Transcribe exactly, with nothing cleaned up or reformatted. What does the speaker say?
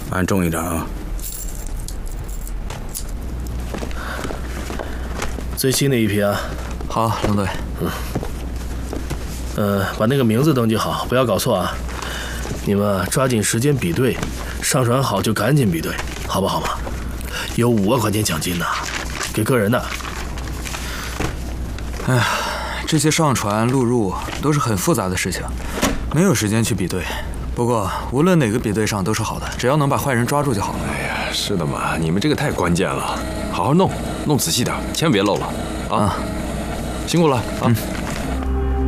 按重一点啊。 最新的一批啊。 好，龙队。 嗯。呃，把那个名字登记好，不要搞错啊。你们抓紧时间比对，上传好就赶紧比对，好不好嘛？有五万块钱奖金呢，给个人的。 哎呀，这些上传录入都是很复杂的事情，没有时间去比对。不过无论哪个比对上都是好的，只要能把坏人抓住就好了。 哎呀，是的嘛，你们这个太关键了，好好弄，弄仔细点，千万别漏了啊！啊辛苦了啊！嗯